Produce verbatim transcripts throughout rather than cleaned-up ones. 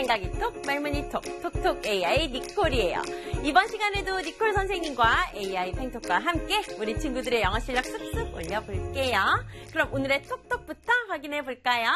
생각이 톡, 말문이 톡, 톡톡 에이아이 니콜이에요. 이번 시간에도 니콜 선생님과 에이아이 팽톡과 함께 우리 친구들의 영어 실력 쑥쑥 올려볼게요. 그럼 오늘의 톡톡부터 확인해 볼까요?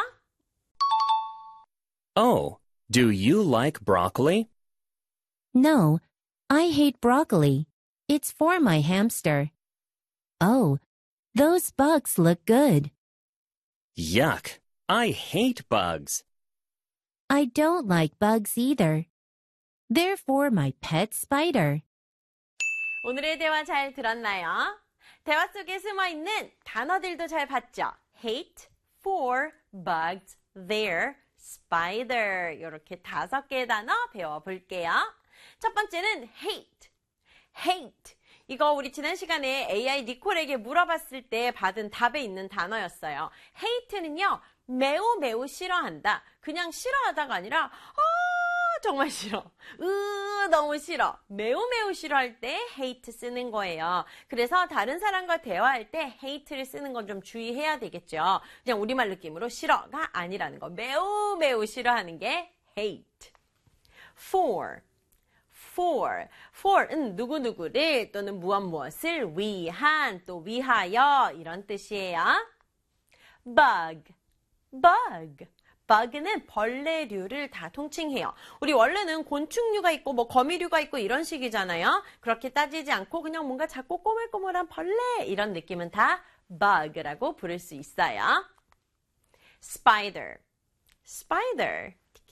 Oh, do you like broccoli? No, I hate broccoli. It's for my hamster. Oh, those bugs look good. Yuck, I hate bugs. I don't like bugs either. They're for my pet spider. 오늘의 대화 잘 들었나요? 대화 속에 숨어있는 단어들도 잘 봤죠? hate, for, bugs, there, spider 이렇게 다섯 개의 단어 배워볼게요. 첫 번째는 hate, hate. 이거 우리 지난 시간에 에이아이 니콜에게 물어봤을 때 받은 답에 있는 단어였어요. hate는요, 매우 매우 싫어한다. 그냥 싫어하다가 아니라 아 정말 싫어. 으 너무 싫어. 매우 매우 싫어할 때 hate 쓰는 거예요. 그래서 다른 사람과 대화할 때 hate를 쓰는 건 좀 주의해야 되겠죠. 그냥 우리말 느낌으로 싫어가 아니라는 거. 매우 매우 싫어하는 게 hate. for. for. for은 누구누구를 또는 무엇 무엇을 위한 또 위하여 이런 뜻이에요. bug. bug. bug는 벌레류를 다 통칭해요. 우리 원래는 곤충류가 있고 뭐 거미류가 있고 이런 식이잖아요. 그렇게 따지지 않고 그냥 뭔가 작고 꼬물꼬물한 벌레 이런 느낌은 다 bug라고 부를 수 있어요. spider. spider.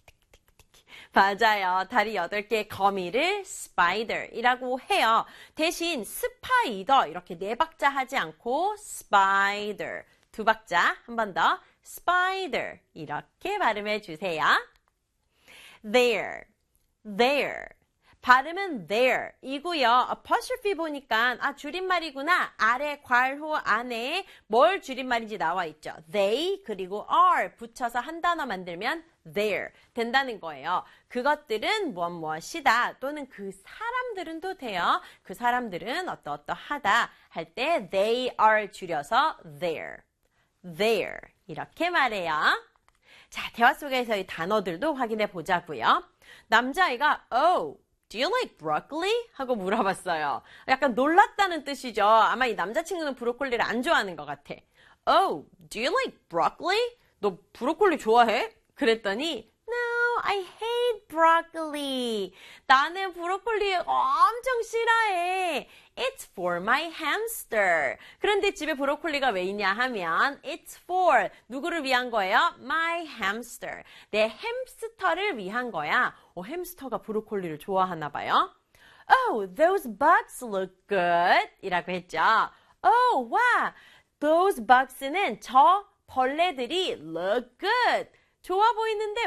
맞아요. 다리 여덟 개의 거미를 spider이라고 해요. 대신 스파이더 이렇게 네 박자 하지 않고 spider 두 박자 한 번 더 spider 이렇게 발음해 주세요. there, there 발음은 there 이고요. apostrophe 보니까 아 줄임말이구나. 아래 괄호 안에 뭘 줄임말인지 나와 있죠. they 그리고 are 붙여서 한 단어 만들면 there 된다는 거예요. 그것들은 무엇 무엇이다 또는 그 사람들은도 돼요. 그 사람들은 어떠어떠하다 할 때 they are 줄여서 there, there 이렇게 말해요. 자, 대화 속에서의 단어들도 확인해 보자고요. 남자아이가 oh, do you like broccoli? 하고 물어봤어요. 약간 놀랐다는 뜻이죠. 아마 이 남자친구는 브로콜리를 안 좋아하는 것 같아. Oh, do you like broccoli? 너 브로콜리 좋아해? 그랬더니 No, I hate broccoli. 나는 브로콜리 엄청 싫어해. It's for my hamster. 그런데 집에 브로콜리가 왜 있냐 하면 It's for 누구를 위한 거예요? My hamster. 내 햄스터를 위한 거야. 어, 햄스터가 브로콜리를 좋아하나 봐요. Oh, those bugs look good. 이라고 했죠. Oh, 와. Those bugs는 저 벌레들이 look good. 좋아 보이는데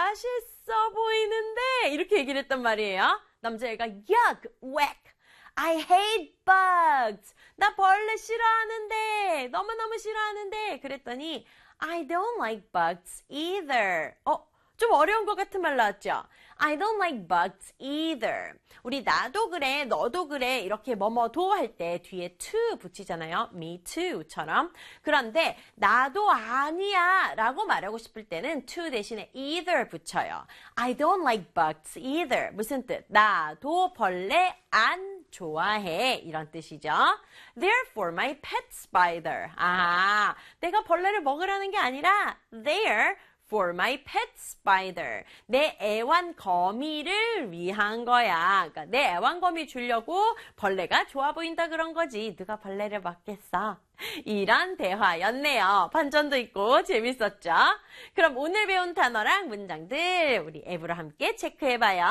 맛있어 보이는데 이렇게 얘기를 했단 말이에요. 남자애가 yuck, whack. I hate bugs. 나 벌레 싫어하는데 너무너무 싫어하는데 그랬더니 I don't like bugs either. 어? 좀 어려운 것 같은 말 나왔죠? I don't like bugs either. 우리 나도 그래, 너도 그래 이렇게 뭐뭐도 할 때 뒤에 to 붙이잖아요. me too처럼. 그런데 나도 아니야 라고 말하고 싶을 때는 to 대신에 either 붙여요. I don't like bugs either. 무슨 뜻? 나도 벌레 안 좋아해 이런 뜻이죠. They're for my pet spider. 아, 내가 벌레를 먹으라는 게 아니라 they're for my pet spider. 내 애완 거미를 위한 거야. 그러니까 내 애완 거미 주려고 벌레가 좋아 보인다 그런 거지. 누가 벌레를 먹겠어? 이런 대화였네요. 반전도 있고 재밌었죠? 그럼 오늘 배운 단어랑 문장들 우리 앱으로 함께 체크해봐요.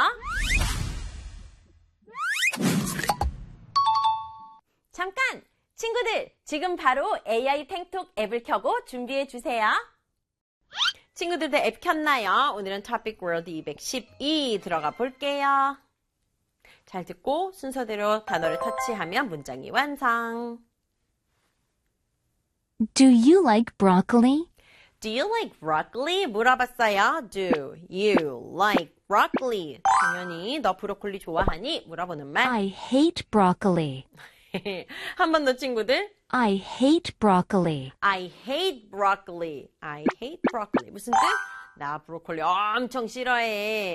잠깐! 친구들, 지금 바로 에이아이 탱톡 앱을 켜고 준비해주세요. 친구들도 앱 켰나요? 오늘은 Topic World 이백십이 들어가 볼게요. 잘 듣고 순서대로 단어를 터치하면 문장이 완성. Do you like broccoli? Do you like broccoli? 물어봤어요. Do you like broccoli? 당연히 너 브로콜리 좋아하니? 물어보는 말. I hate broccoli. 한 번 더 친구들. I hate broccoli. I hate broccoli. I hate broccoli. 무슨 뜻? 나 브로콜리 엄청 싫어해.